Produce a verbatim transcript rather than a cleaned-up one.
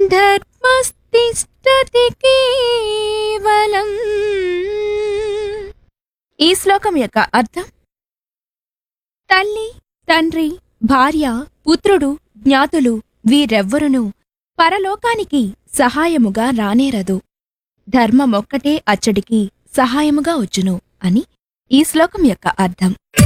ధర్మస్థిష్టతి కేవలం. ఈ శ్లోకం యొక్క అర్థం: తల్లి, తండ్రి, భార్య, పుత్రుడు, జ్ఞాతులు వీరెవ్వరునూ పరలోకానికి సహాయముగా రానేరదు. ధర్మమొక్కటే అచ్చడికి సహాయముగా వచ్చును అని ఈ శ్లోకం యొక్క అర్థం.